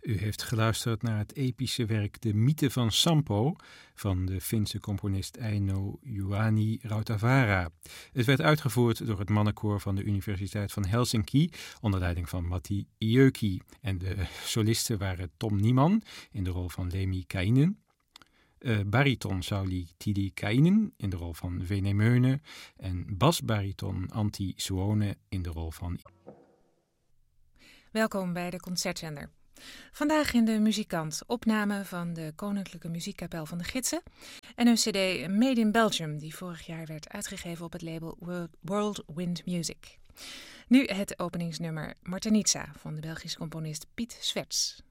U heeft geluisterd naar het epische werk De Mythe van Sampo van de Finse componist Eino Juhani Rautavaara. Het werd uitgevoerd door het mannenkoor van de Universiteit van Helsinki onder leiding van Matti Iöki. En de solisten waren Tom Nieman in de rol van Lemi Kainen, bariton Sauli Tiilikainen in de rol van Venemeune en basbariton Antti Suone in de rol van... Welkom bij de Concertzender. Vandaag in de Muzikant opname van de Koninklijke Muziekkapel van de Gidsen en een cd Made in Belgium die vorig jaar werd uitgegeven op het label World Wind Music. Nu het openingsnummer Martenitsa van de Belgische componist Piet Swerts.